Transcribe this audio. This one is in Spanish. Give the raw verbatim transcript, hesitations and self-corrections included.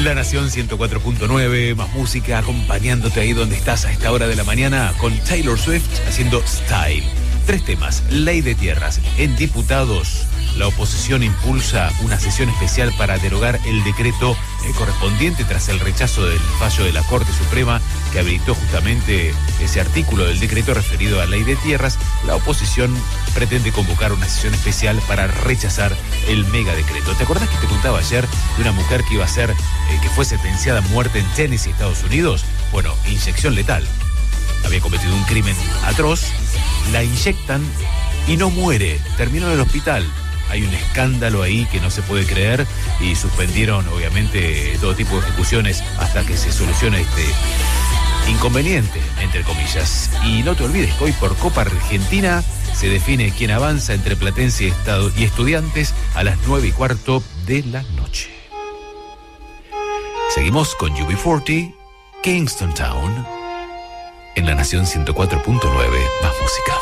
La Nación ciento cuatro punto nueve, más música, acompañándote ahí donde estás a esta hora de la mañana con Taylor Swift haciendo Style. Tres temas. Ley de tierras. En diputados, la oposición impulsa una sesión especial para derogar el decreto eh, correspondiente tras el rechazo del fallo de la Corte Suprema que habilitó justamente ese artículo del decreto referido a Ley de tierras. La oposición pretende convocar una sesión especial para rechazar el mega decreto. ¿Te acordás que te contaba ayer de una mujer que iba a ser, eh, que fue sentenciada a muerte en Tennessee, Estados Unidos? Bueno, inyección letal. Había cometido un crimen atroz, la inyectan y no muere, terminó en el hospital. Hay un escándalo ahí que no se puede creer y suspendieron obviamente todo tipo de ejecuciones hasta que se solucione este inconveniente, entre comillas. Y no te olvides que hoy por Copa Argentina se define quién avanza entre Platense y, Estado y Estudiantes a las nueve y cuarto de la noche. Seguimos con U B cuarenta, Kingston Town, en La Nación ciento cuatro punto nueve, más música.